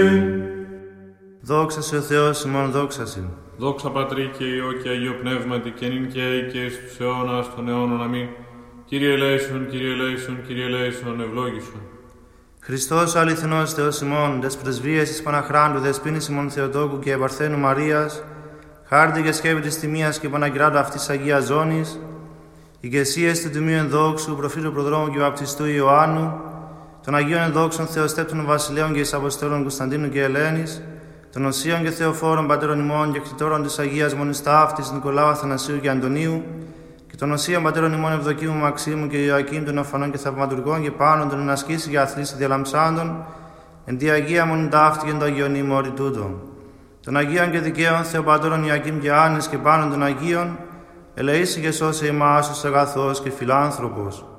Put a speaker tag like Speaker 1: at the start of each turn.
Speaker 1: Δόξα σε ο Θεός ημών, δόξα σε.
Speaker 2: Δόξα Πατρί και Υιό και Αγίο Πνεύματι και νυν και αεί και εις τους αιώνας των αιώνων. Αμήν. Κύριε ελέησον, Κύριε ελέησον, Κύριε ελέησον, ευλόγησον.
Speaker 1: Χριστός ο αληθινός Θεός ημών, τες πρεσβείες της Παναχράντου, δεσποίνης ημών Θεοτόκου και Επαρθένου Μαρίας, χάρτη και σκέπη της τιμίας και Παναγυράτου αυτής Αγίας Ζώνης, ηγεσίες του Τιμίου Ενδόξου, προφήτου Προδρόμου και Βαπτιστού Ιωάννου, των Αγίων Ενδόξων Θεοστέπτων Βασιλέων και εις Αποστόλων Κωνσταντίνου και Ελένης, των Οσίων και Θεοφόρων Πατέρων ημών και κτητόρων της Αγίας Μονής Ταύτης Νικολάου, Αθανασίου και Αντωνίου, και των Οσίων Πατέρων ημών Ευδοκίμου, Μαξίμου και Ιωακήμ των Οφανών και Θαυματουργών και πάνω των ενασκήσει και αθλήσει διαλαμψάντων, εν τη Αγία Μονή Ταύτη και εν το Αγίον ημόρι τούτο. Των Αγίων και Δικαίων Θεοπατώρων Ιωακήμ και Άννης και πάνω των Αγίων, ελεήσει και σώσε ημάς ως αγαθός και φιλάνθρωπος.